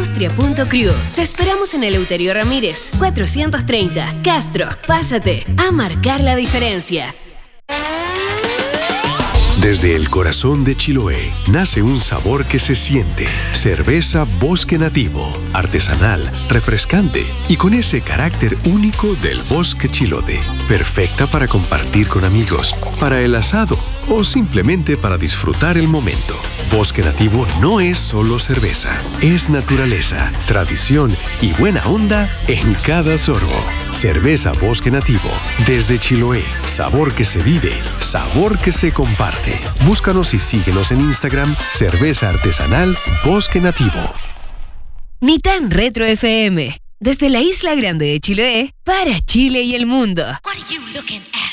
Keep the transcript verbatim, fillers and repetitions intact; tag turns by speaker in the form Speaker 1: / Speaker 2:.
Speaker 1: Industria punto crew. Te esperamos en Eleuterio Ramírez, cuatrocientos treinta, Castro. Pásate a marcar la diferencia.
Speaker 2: Desde el corazón de Chiloé nace un sabor que se siente. Cerveza Bosque Nativo, artesanal, refrescante y con ese carácter único del bosque chilote. Perfecta para compartir con amigos, para el asado o simplemente para disfrutar el momento. Bosque Nativo no es solo cerveza, es naturaleza, tradición y buena onda en cada sorbo. Cerveza Bosque Nativo, desde Chiloé. Sabor que se vive, sabor que se comparte. Búscanos y síguenos en Instagram, Cerveza Artesanal Bosque Nativo.
Speaker 1: Ni tan retro F M. Desde la Isla Grande de Chiloé, para Chile y el mundo.
Speaker 3: What are you looking at?